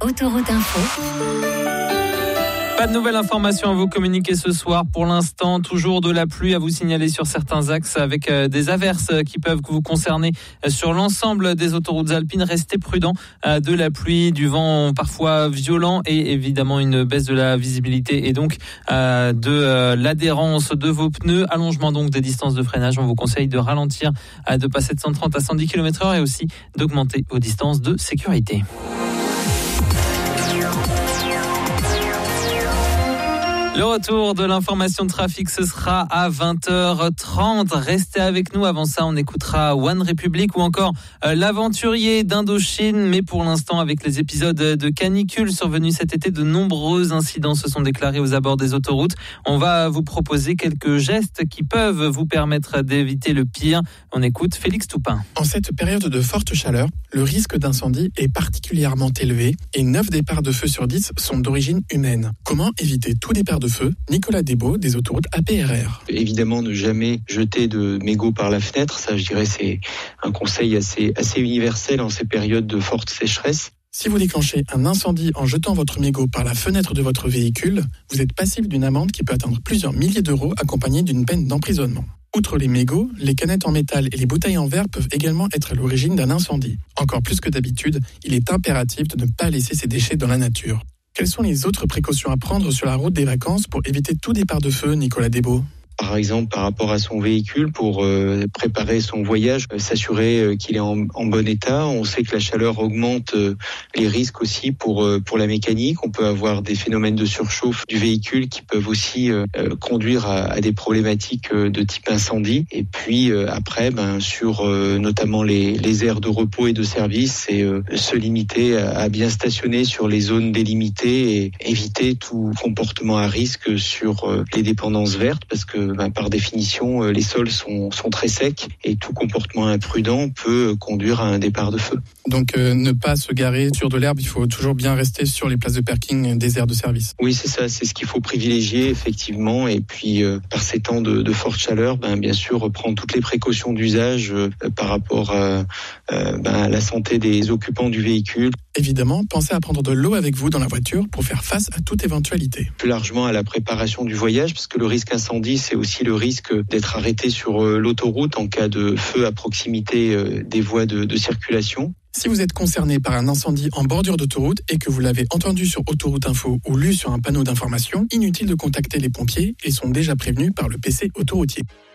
Autoroute Info. Pas de nouvelles informations à vous communiquer ce soir. Pour l'instant, toujours de la pluie à vous signaler sur certains axes avec des averses qui peuvent vous concerner sur l'ensemble des autoroutes alpines. Restez prudents de la pluie, du vent parfois violent et évidemment une baisse de la visibilité et donc de l'adhérence de vos pneus. Allongement donc des distances de freinage. On vous conseille de ralentir, de passer de 130 à 110 km/h et aussi d'augmenter vos distances de sécurité. Le retour de l'information de trafic, ce sera à 20h30. Restez avec nous. Avant ça, on écoutera One Republic ou encore l'aventurier d'Indochine. Mais pour l'instant, avec les épisodes de canicule survenus cet été, de nombreux incidents se sont déclarés aux abords des autoroutes. On va vous proposer quelques gestes qui peuvent vous permettre d'éviter le pire. On écoute Félix Toupin. En cette période de forte chaleur, le risque d'incendie est particulièrement élevé et 9 départs de feu sur 10 sont d'origine humaine. Comment éviter tout départ de feu? Nicolas Desbaux des autoroutes APRR. Évidemment, ne jamais jeter de mégots par la fenêtre. Ça, je dirais, c'est un conseil assez universel en ces périodes de forte sécheresse. Si vous déclenchez un incendie en jetant votre mégot par la fenêtre de votre véhicule, vous êtes passible d'une amende qui peut atteindre plusieurs milliers d'euros accompagnée d'une peine d'emprisonnement. Outre les mégots, les canettes en métal et les bouteilles en verre peuvent également être à l'origine d'un incendie. Encore plus que d'habitude, il est impératif de ne pas laisser ces déchets dans la nature. Quelles sont les autres précautions à prendre sur la route des vacances pour éviter tout départ de feu, Nicolas Desbaux? Par exemple, par rapport à son véhicule, pour préparer son voyage, s'assurer qu'il est en bon état. On sait que la chaleur augmente les risques aussi pour la mécanique. On peut avoir des phénomènes de surchauffe du véhicule qui peuvent aussi conduire à des problématiques de type incendie. Et puis après, sur notamment les aires de repos et de service, c'est se limiter à bien stationner sur les zones délimitées et éviter tout comportement à risque sur les dépendances vertes, parce que par définition, les sols sont très secs et tout comportement imprudent peut conduire à un départ de feu. Donc ne pas se garer sur de l'herbe, il faut toujours bien rester sur les places de parking des aires de service. Oui, c'est ça, c'est ce qu'il faut privilégier effectivement. Et puis par ces temps de forte chaleur, bien sûr, prendre toutes les précautions d'usage par rapport à la santé des occupants du véhicule. Évidemment, pensez à prendre de l'eau avec vous dans la voiture pour faire face à toute éventualité. Plus largement à la préparation du voyage, parce que le risque incendie, c'est aussi le risque d'être arrêté sur l'autoroute en cas de feu à proximité des voies de circulation. Si vous êtes concerné par un incendie en bordure d'autoroute et que vous l'avez entendu sur Autoroute Info ou lu sur un panneau d'information, inutile de contacter les pompiers, ils sont déjà prévenus par le PC autoroutier.